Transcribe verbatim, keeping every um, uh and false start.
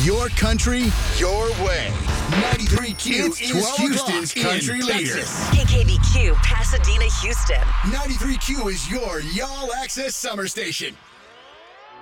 Your country, your way. ninety-three Q It's is twelve Houston's o'clock in country leader. Texas. K K B Q, Pasadena, Houston. ninety-three Q is your Y'all Access Summer Station.